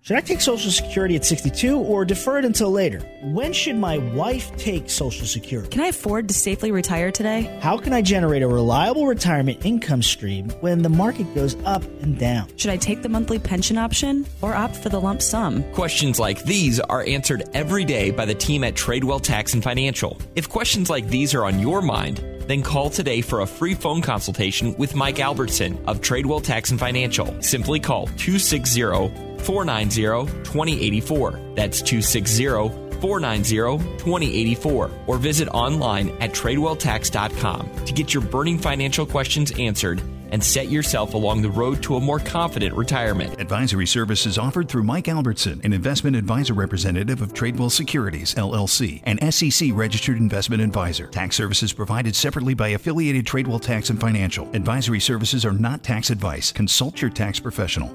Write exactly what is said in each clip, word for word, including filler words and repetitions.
Should I take Social Security at sixty-two or defer it until later? When should my wife take Social Security? Can I afford to safely retire today? How can I generate a reliable retirement income stream when the market goes up and down? Should I take the monthly pension option or opt for the lump sum? Questions like these are answered every day by the team at Tradewell Tax and Financial. If questions like these are on your mind, then call today for a free phone consultation with Mike Albertson of Tradewell Tax and Financial. Simply call two six zero, four nine zero, two zero eight four. That's two six zero, four nine zero, two zero eight four. Or visit online at tradewell tax dot com to get your burning financial questions answered and set yourself along the road to a more confident retirement. Advisory services offered through Mike Albertson, an investment advisor representative of Tradewell Securities, L L C, an S E C-registered investment advisor. Tax services provided separately by affiliated Tradewell Tax and Financial. Advisory services are not tax advice. Consult your tax professional.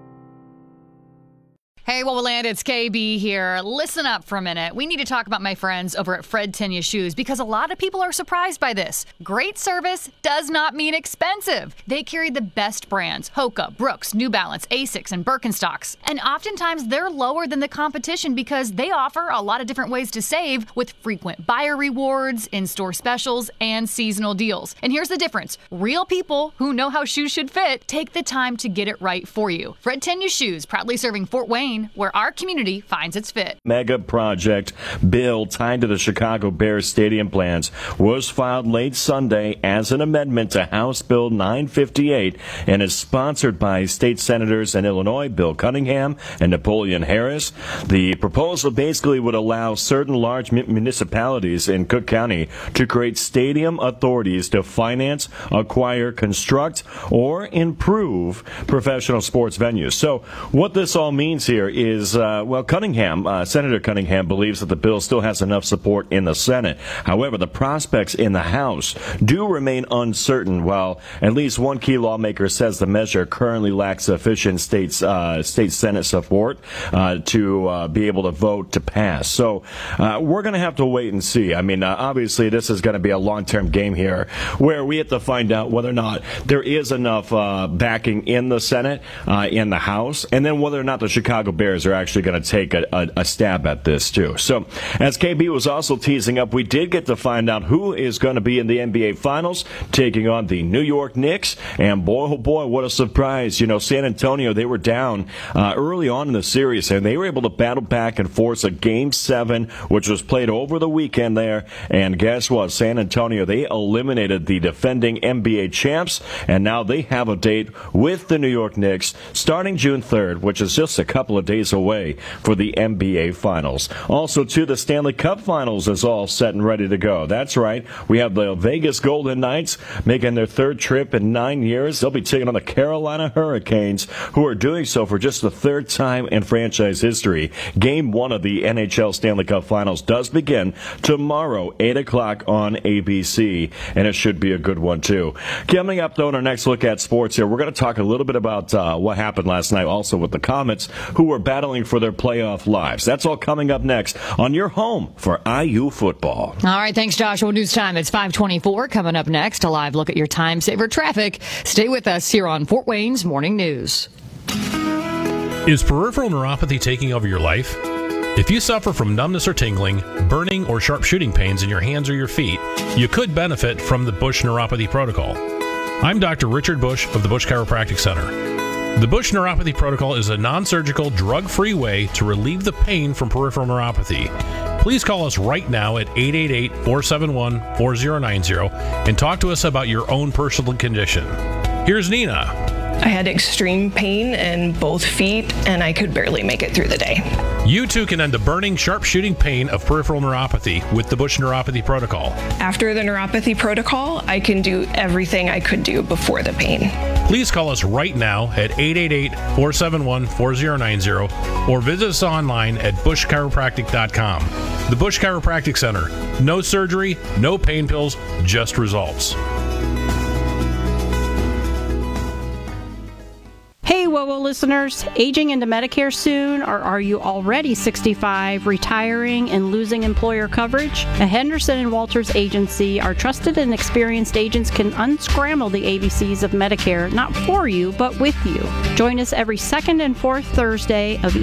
Hey, Wowoland, it's K B here. Listen up for a minute. We need to talk about my friends over at Fred Tenya Shoes because a lot of people are surprised by this. Great service does not mean expensive. They carry the best brands, Hoka, Brooks, New Balance, Asics, and Birkenstocks. And oftentimes they're lower than the competition because they offer a lot of different ways to save with frequent buyer rewards, in-store specials, and seasonal deals. And here's the difference. Real people who know how shoes should fit take the time to get it right for you. Fred Tenya Shoes, proudly serving Fort Wayne, where our community finds its fit. Mega project bill tied to the Chicago Bears stadium plans was filed late Sunday as an amendment to House Bill nine fifty-eight and is sponsored by state senators in Illinois, Bill Cunningham and Napoleon Harris. The proposal basically would allow certain large municipalities in Cook County to create stadium authorities to finance, acquire, construct, or improve professional sports venues. So what this all means here is, uh, well, Cunningham, uh, Senator Cunningham believes that the bill still has enough support in the Senate. However, the prospects in the House do remain uncertain, while at least one key lawmaker says the measure currently lacks sufficient states, uh, state Senate support uh, to uh, be able to vote to pass. So uh, we're going to have to wait and see. I mean, uh, obviously, this is going to be a long-term game here where we have to find out whether or not there is enough uh, backing in the Senate, uh, in the House, and then whether or not the Chicago Bears are actually going to take a, a, a stab at this too. So as K B was also teasing up, we did get to find out who is going to be in the N B A Finals taking on the New York Knicks, and boy oh boy, what a surprise. You know, San Antonio, they were down uh, early on in the series and they were able to battle back and force a game seven which was played over the weekend there, and guess what? San Antonio, they eliminated the defending N B A champs, and now they have a date with the New York Knicks starting June third, which is just a couple of days away for the N B A Finals. Also, too, the Stanley Cup Finals is all set and ready to go. That's right. We have the Vegas Golden Knights making their third trip in nine years. They'll be taking on the Carolina Hurricanes, who are doing so for just the third time in franchise history. Game one of the N H L Stanley Cup Finals does begin tomorrow, eight o'clock on A B C, and it should be a good one, too. Coming up, though, in our next look at sports here, we're going to talk a little bit about uh, what happened last night also with the Comets, who were battling for their playoff lives. That's all coming up next on your home for I U football. All right, thanks, Joshua. News time. It's five twenty-four. Coming up next, a live look at your time saver traffic. Stay with us here on Fort Wayne's Morning News. Is peripheral neuropathy taking over your life? If you suffer from numbness or tingling, burning or sharp shooting pains in your hands or your feet, you could benefit from the Bush Neuropathy Protocol. I'm Doctor Richard Bush of the Bush Chiropractic Center. The Bush Neuropathy Protocol is a non-surgical, drug-free way to relieve the pain from peripheral neuropathy. Please call us right now at eight eight eight, four seven one, four zero nine zero and talk to us about your own personal condition. Here's Nina. I had extreme pain in both feet, and I could barely make it through the day. You too can end the burning, sharp-shooting pain of peripheral neuropathy with the Bush Neuropathy Protocol. After the neuropathy protocol, I can do everything I could do before the pain. Please call us right now at eight eight eight, four seven one, four zero nine zero or visit us online at bush chiropractic dot com. The Bush Chiropractic Center. No surgery, no pain pills, just results. Hey, WOWO listeners, aging into Medicare soon, or are you already sixty-five, retiring, and losing employer coverage? At Henderson and Walters Agency, our trusted and experienced agents can unscramble the A B Cs of Medicare, not for you, but with you. Join us every second and fourth Thursday of